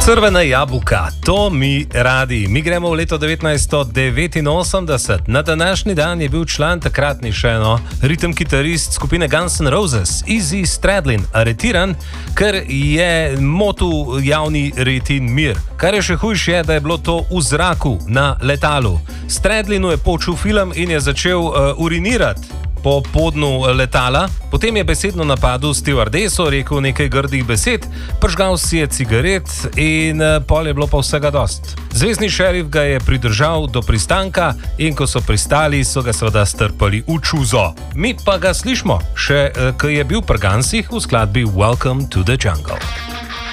Crvena jabuka, to mi radi. Mi gremo v leto 1989. Na današnji dan je bil član takratni še eno ritem kitarist skupine Guns N' Roses, Izzy Stradlin, aretiran, ker je motil javni red in mir. Kar je še hujše, je, da je bilo to v zraku na letalu. Stradlinu je počul film in je začel urinirati po podnu letala, potem je besedno napadel stevardeso, rekel nekaj grdih besed, pržgal si je cigaret in pol je bilo pa vsega dost. Zvezni šerif ga je pridržal do pristanka in ko so pristali, so ga seveda strpali v čuzo. Mi pa ga slišmo, še ko je bil pri Gunsih v skladbi Welcome to the Jungle.